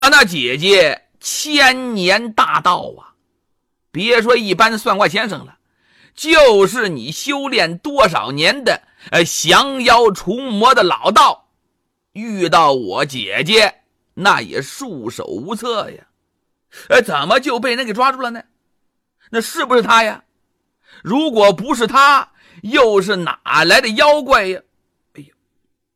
那姐姐千年大道啊，别说一般算卦先生了，就是你修炼多少年的降妖除魔的老道，遇到我姐姐那也束手无策呀。怎么就被人给抓住了呢？那是不是他呀？如果不是他，又是哪来的妖怪呀？